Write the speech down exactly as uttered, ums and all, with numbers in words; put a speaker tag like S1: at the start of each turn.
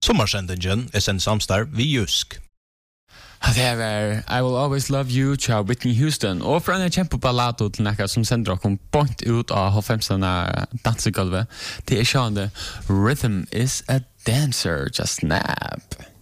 S1: Sommarsendingen er sendt samstarv vi Jusk.
S2: Det var I Will Always Love You til Whitney Houston. Og fra en kjempeballato til nekka som sender okkom point ut av halvfemsene dansegulvet. Det er sjående Rhythm is a Dancer, Just Snap.